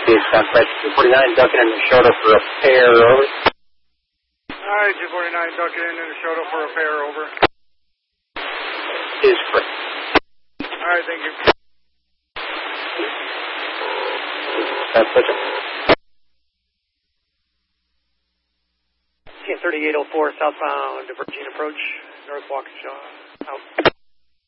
is Southwest 249, ducking in the shoulder for a pair, over. Alright, 249, ducking in the shoulder for a pair, over. Is correct. Alright, thank you. Southwest. 3804 southbound, diverging approach, North Waukesha, out.